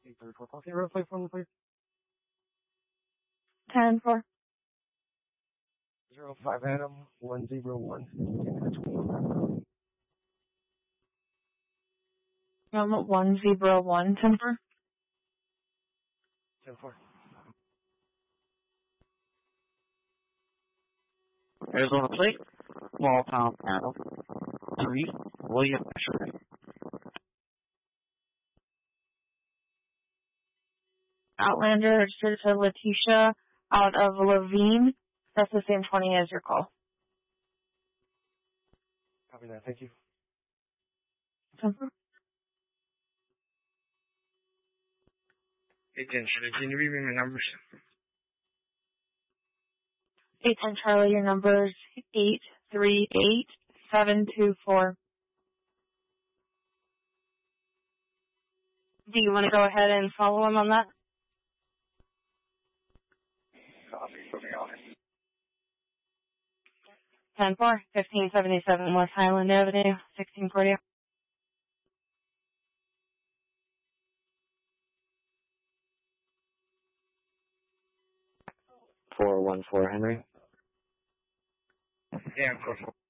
34 Coffee Road, play phone, please. 10-4. 05 Adam 101. 101, 10-4. 10-4. Arizona plate, Small Town Adam 3, William Asher. Outlander, registered to Letitia out of Levine. That's the same 20 as your call. Copy that, thank you. 10-4. 810, can you read me my numbers? 810 Charlie, your number's 838724. Do you want to go ahead and follow him on that? Copy, moving on. 10-4, 1577 West Highland Avenue, 1640. 414 Henry. Yeah, of course.